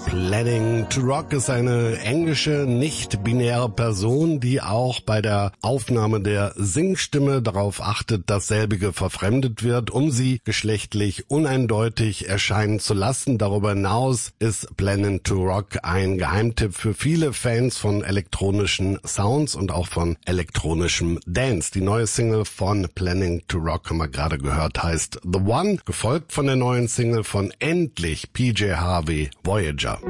Planning to Rock ist eine englische, nicht-binäre Person, die auch bei der Aufnahme der Singstimme darauf achtet, dass selbige verfremdet wird, um sie geschlechtlich uneindeutig erscheinen zu lassen. Darüber hinaus ist Planning to Rock ein Geheimtipp für viele Fans von elektronischen Sounds und auch von elektronischem Dance. Die neue Single von Planning to Rock, haben wir gerade gehört, heißt The One, gefolgt von der neuen Single von endlich PJ Harvey, Voyager.